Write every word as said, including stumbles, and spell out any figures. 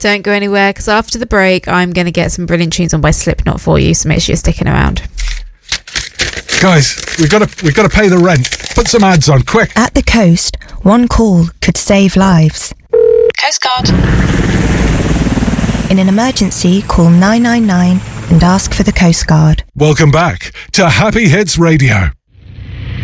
Don't go anywhere, because after the break, I'm going to get some brilliant tunes on by Slipknot for you, so make sure you're sticking around. Guys, we've got to we've got to pay the rent. Put some ads on, quick. At the coast, one call could save lives. Coast Guard. In an emergency, call nine nine nine and ask for the Coast Guard. Welcome back to Happy Hits Radio.